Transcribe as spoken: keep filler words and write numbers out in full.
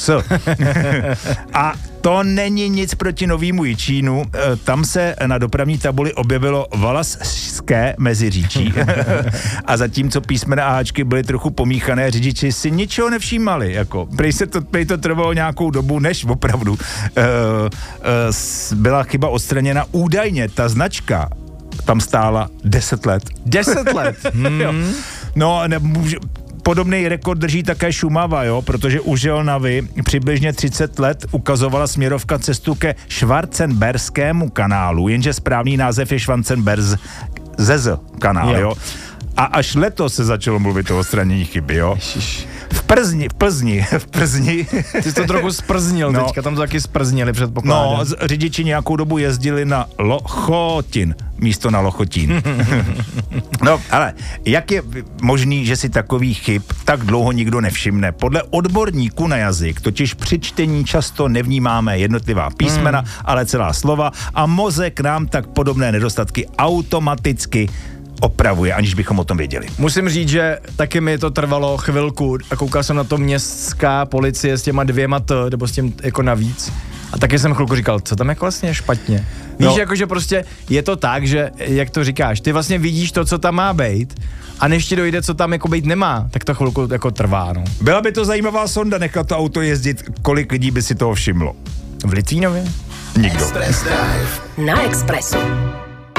S. A to není nic proti novýmu Jičínu. Tam se na dopravní tabuli objevilo Valašské Meziříčí. A zatímco písmena a háčky byly trochu pomíchané, řidiči si ničeho nevšímali. Jako. Prej se to, prej to trvalo nějakou dobu, než opravdu uh, uh, byla chyba odstraněna. Údajně ta značka tam stála deset let. Deset let? Hmm. No, nemůže... Podobný rekord drží také Šumava, jo, protože u Želnavy přibližně třicet let ukazovala směrovka cestu ke Schwarzenberskému kanálu, jenže správný název je Schwarzenberz Zez kanál, jo. jo. A až letos se začalo mluvit o odstranění chyby, jo. Ježiš. V Plzni, v Plzni, v Plzni. Ty jsi to trochu sprznil, no. Teďka tam to taky sprznili, předpokládám. No, řidiči nějakou dobu jezdili na Lochotin, místo na Lochotín. No, ale jak je možný, že si takový chyb tak dlouho nikdo nevšimne? Podle odborníků na jazyk totiž při čtení často nevnímáme jednotlivá písmena, hmm. ale celá slova a mozek nám tak podobné nedostatky automaticky opravuje, aniž bychom o tom věděli. Musím říct, že taky mi to trvalo chvilku a koukal jsem na to městská policie s těma dvěma t, nebo s tím jako navíc. A taky jsem chvilku říkal, co tam jako vlastně je špatně. Víš, no. Jako, že prostě je to tak, že, jak to říkáš, ty vlastně vidíš to, co tam má být a než ti dojde, co tam jako být nemá, tak to chvilku jako trvá, no. Byla by to zajímavá sonda nechat to auto jezdit, kolik lidí by si toho všimlo. V Litvínově? Nikdo. Express Drive na Expressu.